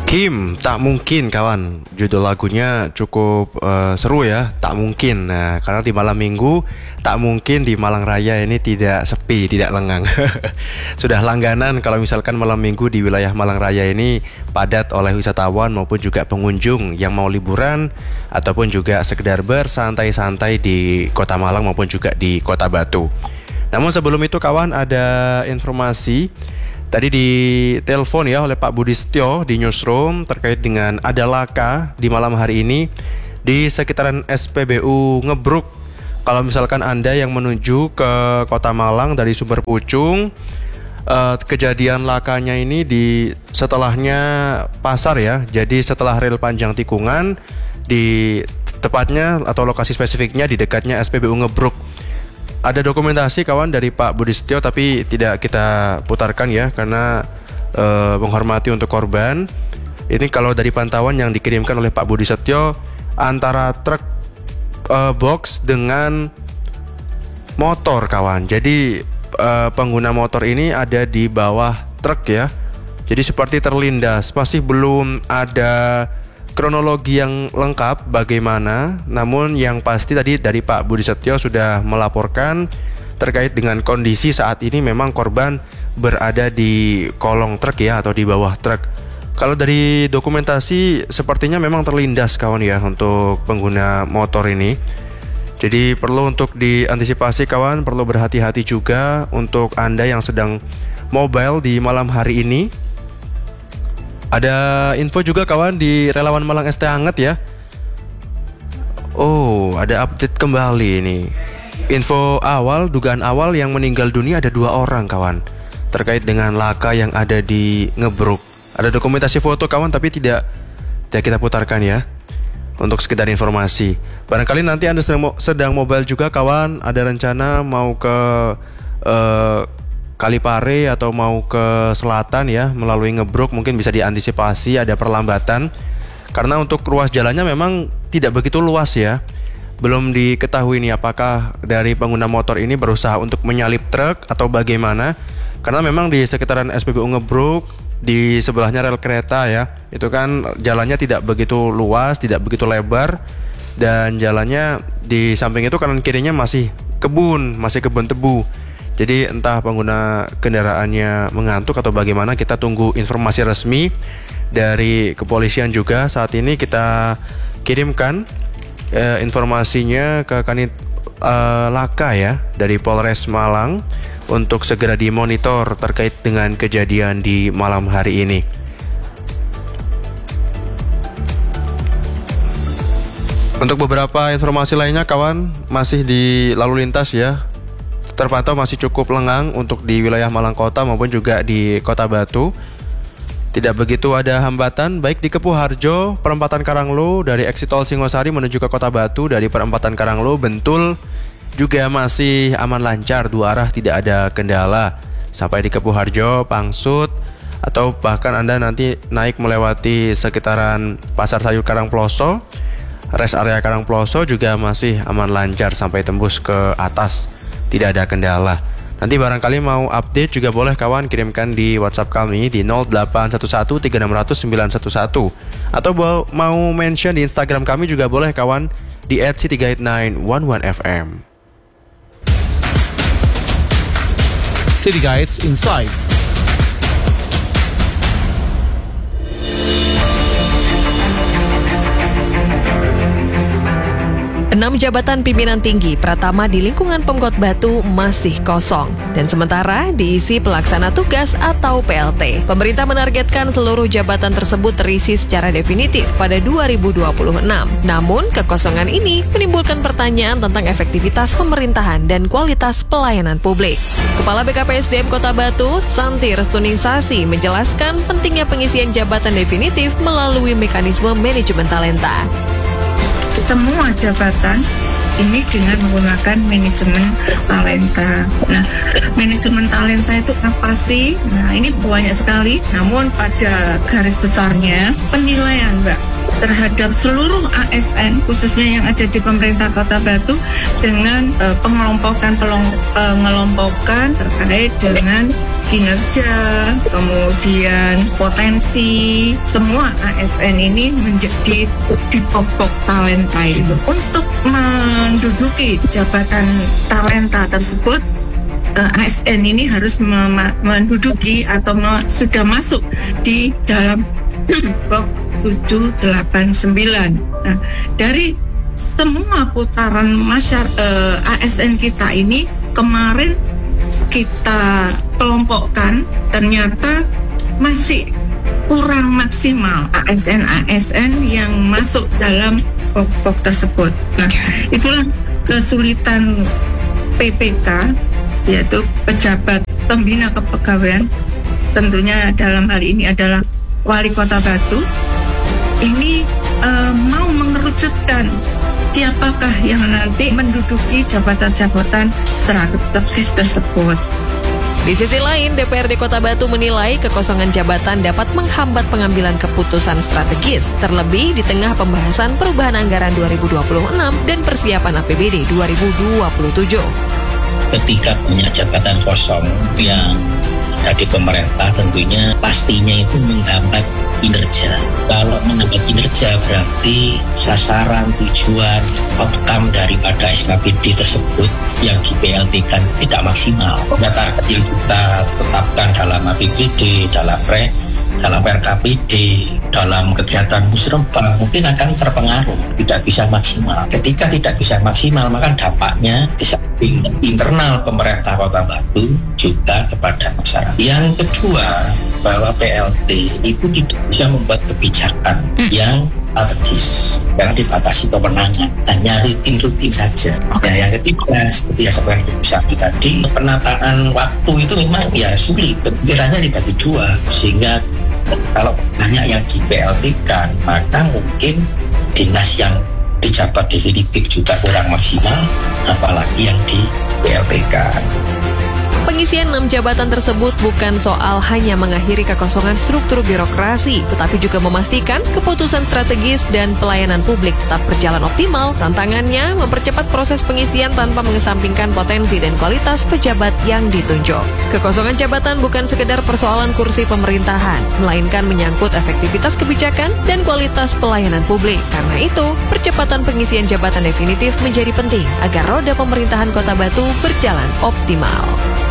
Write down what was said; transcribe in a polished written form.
Kim, tak mungkin kawan. Judul lagunya cukup seru ya, tak mungkin. Nah, karena di malam minggu, tak mungkin di Malang Raya ini tidak sepi, tidak lengang. Sudah langganan kalau misalkan malam minggu di wilayah Malang Raya ini padat oleh wisatawan maupun juga pengunjung yang mau liburan ataupun juga sekedar bersantai-santai di Kota Malang maupun juga di Kota Batu. Namun sebelum itu kawan, ada informasi. Tadi ditelepon ya oleh Pak Budi Setio di newsroom terkait dengan ada laka di malam hari ini di sekitaran SPBU Ngebruk. Kalau misalkan Anda yang menuju ke Kota Malang dari Sumber Pucung, kejadian lakanya ini di setelahnya pasar ya. Jadi setelah rel panjang tikungan, di tepatnya atau lokasi spesifiknya di dekatnya SPBU Ngebruk. Ada dokumentasi kawan dari Pak Budi Setio tapi tidak kita putarkan ya karena menghormati untuk korban. Ini kalau dari pantauan yang dikirimkan oleh Pak Budi Setio antara truk box dengan motor kawan. Jadi pengguna motor ini ada di bawah truk ya. Jadi seperti terlindas. Masih belum ada kronologi yang lengkap bagaimana, namun yang pasti tadi dari Pak Budi Setio sudah melaporkan terkait dengan kondisi saat ini memang korban berada di kolong truk ya atau di bawah truk. Kalau dari dokumentasi sepertinya memang terlindas kawan ya untuk pengguna motor ini. Jadi perlu untuk diantisipasi kawan, perlu berhati-hati juga untuk Anda yang sedang mobile di malam hari ini. Ada info juga kawan di Relawan Malang ST Hangat ya. Oh, ada update kembali ini. Info awal, dugaan awal yang meninggal dunia ada 2 orang kawan. Terkait dengan laka yang ada di Ngebruk. Ada dokumentasi foto kawan tapi tidak kita putarkan ya. Untuk sekedar informasi. Barangkali nanti Anda sedang mobile juga kawan, ada rencana mau ke Kalipare atau mau ke selatan ya melalui Ngebruk, mungkin bisa diantisipasi ada perlambatan karena untuk ruas jalannya memang tidak begitu luas ya. Belum diketahui nih apakah dari pengguna motor ini berusaha untuk menyalip truk atau bagaimana, karena memang di sekitaran SPBU Ngebruk di sebelahnya rel kereta ya, itu kan jalannya tidak begitu luas, tidak begitu lebar, dan jalannya di samping itu kanan kirinya masih kebun tebu. Jadi entah pengguna kendaraannya mengantuk atau bagaimana, kita tunggu informasi resmi dari kepolisian juga. Saat ini kita kirimkan informasinya ke Kanit Laka ya dari Polres Malang untuk segera dimonitor terkait dengan kejadian di malam hari ini. Untuk beberapa informasi lainnya kawan, masih di lalu lintas ya. Terpantau masih cukup lengang untuk di wilayah Malang Kota maupun juga di Kota Batu. Tidak begitu ada hambatan baik di Kepuh Harjo, perempatan Karanglo dari exit tol Singosari menuju ke Kota Batu dari perempatan Karanglo, Bentul juga masih aman lancar, 2 arah tidak ada kendala. Sampai di Kepuh Harjo, Pangsut atau bahkan Anda nanti naik melewati sekitaran Pasar Sayur Karangploso, rest area Karangploso juga masih aman lancar sampai tembus ke atas. Tidak ada kendala. Nanti barangkali mau update juga boleh kawan kirimkan di WhatsApp kami di 0811 300 911 atau mau mention di Instagram kami juga boleh kawan di @city-guide911fm. City Guides Inside. 6 jabatan pimpinan tinggi Pratama di lingkungan Pemkot Batu masih kosong dan sementara diisi pelaksana tugas atau PLT. Pemerintah menargetkan seluruh jabatan tersebut terisi secara definitif pada 2026. Namun, kekosongan ini menimbulkan pertanyaan tentang efektivitas pemerintahan dan kualitas pelayanan publik. Kepala BKPSDM Kota Batu, Santi Restuningsasi, menjelaskan pentingnya pengisian jabatan definitif melalui mekanisme manajemen talenta. Semua jabatan ini dengan menggunakan manajemen talenta. Nah, manajemen talenta itu apa sih? Nah, ini banyak sekali. Namun pada garis besarnya penilaian, Mbak, terhadap seluruh ASN khususnya yang ada di pemerintah Kota Batu dengan pengelompokan terkait dengan kinerja, kemudian potensi, semua ASN ini menjadi dipopok talenta itu. Untuk menduduki jabatan talenta tersebut, ASN ini harus menduduki atau sudah masuk di dalam box 789. Nah, dari semua putaran ASN kita ini kemarin kita kelompokkan, ternyata masih kurang maksimal ASN yang masuk dalam box tersebut. Nah, itulah kesulitan PPK, yaitu pejabat pembina kepegawaian, tentunya dalam hal ini adalah Wali Kota Batu. Ini mau mengerucutkan siapakah yang nanti menduduki jabatan-jabatan strategis tersebut. Di sisi lain, DPRD Kota Batu menilai kekosongan jabatan dapat menghambat pengambilan keputusan strategis, terlebih di tengah pembahasan perubahan anggaran 2026 dan persiapan APBD 2027. Ketika punya jabatan kosong yang ada di pemerintah, tentunya pastinya itu menghambat kinerja. Kalau menghambat kinerja berarti sasaran, tujuan, outcome daripada SKPD tersebut yang di PLT-kan tidak maksimal. Target yang kita tetapkan dalam APBD, dalam RKPD, dalam kegiatan musrembang mungkin akan terpengaruh, tidak bisa maksimal. Ketika tidak bisa maksimal, maka dampaknya bisa internal pemerintah Kota Batu juga kepada masyarakat. Yang kedua, bahwa PLT itu tidak bisa membuat kebijakan yang strategis karena dibatasi kewenangan, hanya rutin-rutin saja. Ya, yang ketiga, seperti yang saya bilang tadi, penataan waktu itu memang ya sulit, pikirannya dibagi dua, sehingga kalau banyak yang di PLT kan, maka mungkin dinas yang dijabat definitif juga kurang maksimal, apalagi yang di PLT kan. Pengisian 6 jabatan tersebut bukan soal hanya mengakhiri kekosongan struktur birokrasi, tetapi juga memastikan keputusan strategis dan pelayanan publik tetap berjalan optimal. Tantangannya mempercepat proses pengisian tanpa mengesampingkan potensi dan kualitas pejabat yang ditunjuk. Kekosongan jabatan bukan sekedar persoalan kursi pemerintahan, melainkan menyangkut efektivitas kebijakan dan kualitas pelayanan publik. Karena itu, percepatan pengisian jabatan definitif menjadi penting agar roda pemerintahan Kota Batu berjalan optimal.